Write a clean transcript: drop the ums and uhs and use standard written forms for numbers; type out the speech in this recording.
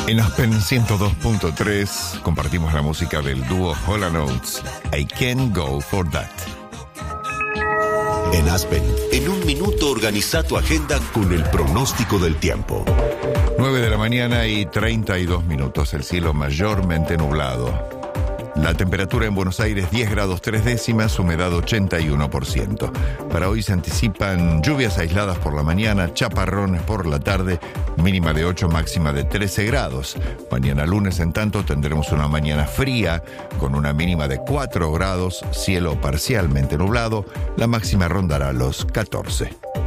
En Aspen 102.3 compartimos la música del dúo Hall & Oates, I Can't Go For That. En Aspen, en un minuto organiza tu agenda con el pronóstico del tiempo. 9 de la mañana y 32 minutos, el cielo mayormente nublado. La temperatura en Buenos Aires 10 grados 3 décimas, humedad 81%. Para hoy se anticipan lluvias aisladas por la mañana, chaparrones por la tarde, mínima de 8, máxima de 13 grados. Mañana lunes, en tanto, tendremos una mañana fría con una mínima de 4 grados, cielo parcialmente nublado, la máxima rondará los 14.